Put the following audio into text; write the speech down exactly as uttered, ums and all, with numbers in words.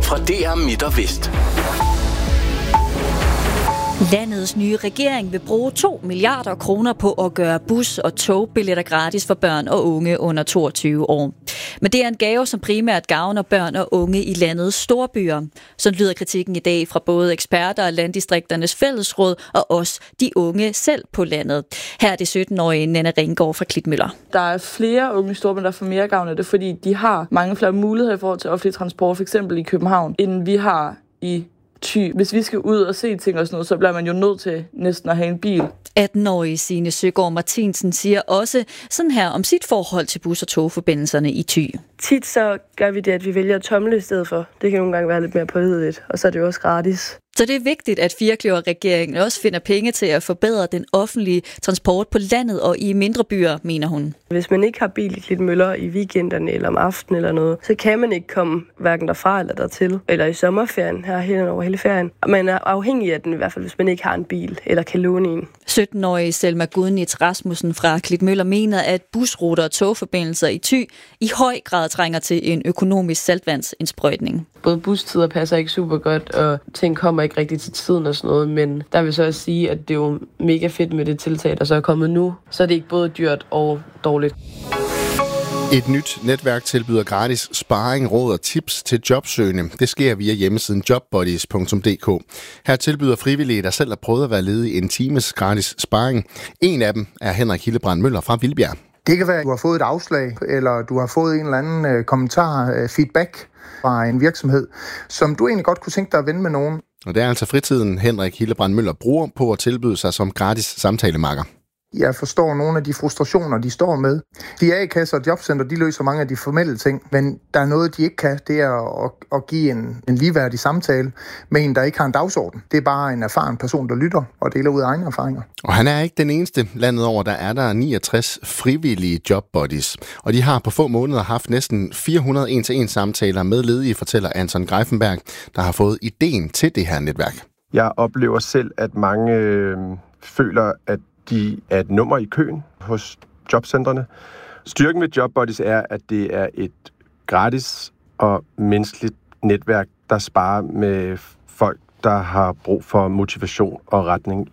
fra D R Midt og Vest. Landets nye regering vil bruge to milliarder kroner på at gøre bus- og togbilletter gratis for børn og unge under toogtyve år. Men det er en gave, som primært gavner børn og unge i landets storbyer. Sådan lyder kritikken i dag fra både eksperter og Landdistrikternes Fællesråd og os, de unge selv på landet. Her er det sytten-årige Nanna Ringgaard fra Klitmøller. Der er flere unge i storbyer, der får mere gavn af det, fordi de har mange flere muligheder i forhold til offentlig transport, f.eks. i København, end vi har i Thy. Hvis vi skal ud og se ting og sådan noget, så bliver man jo nødt til næsten at have en bil. atten-årige Signe Søgaard Martinsen siger også sådan her om sit forhold til bus- og togforbindelserne i Thy. Tit så gør vi det, at vi vælger at tomle i stedet for. Det kan nogle gange være lidt mere pålideligt, og så er det jo også gratis. Så det er vigtigt, at firekløver-regeringen også finder penge til at forbedre den offentlige transport på landet og i mindre byer, mener hun. Hvis man ikke har bil i Klitmøller i weekenderne eller om aftenen eller noget, så kan man ikke komme hverken derfra eller dertil. Eller i sommerferien, her hen over hele ferien. Man er afhængig af den i hvert fald, hvis man ikke har en bil eller kan låne en. sytten-årige Selma Gudnitz Rasmussen fra Klitmøller mener, at busruter og togforbindelser i Thy i høj grad trænger til en økonomisk saltvandsindsprøjtning. Både bustider passer ikke super godt, og ting kommer ikke rigtig til tiden og sådan noget, men der vil så også sige, at det er jo mega fedt med det tiltag, der så er kommet nu. Så er det ikke både dyrt og dårligt. Et nyt netværk tilbyder gratis sparring, råd og tips til jobsøgende. Det sker via hjemmesiden jobbuddies punktum d k. Her tilbyder frivillige, der selv har prøvet at være ledige, en times gratis sparring. En af dem er Henrik Hillebrand Møller fra Vildbjerg. Det kan være, at du har fået et afslag, eller du har fået en eller anden øh, kommentar, øh, feedback fra en virksomhed, som du egentlig godt kunne tænke dig at vende med nogen. Og det er altså fritiden, Henrik Hillebrand Møller bruger på at tilbyde sig som gratis samtalemakker. Jeg forstår nogle af de frustrationer, de står med. De A-kasser og jobcenter, de løser mange af de formelle ting, men der er noget, de ikke kan. Det er at, at give en, en ligeværdig samtale med en, der ikke har en dagsorden. Det er bare en erfaren person, der lytter og deler ud af egne erfaringer. Og han er ikke den eneste. Landet over, der er der niogtres frivillige jobbuddies. Og de har på få måneder haft næsten fire hundrede en-til-en samtaler med ledige, fortæller Anton Greifenberg, der har fået ideen til det her netværk. Jeg oplever selv, at mange øh, føler, at de er et nummer i køen hos jobcentrene. Styrken ved Jobbuddies er, at det er et gratis og menneskeligt netværk, der sparer med folk, der har brug for motivation og retning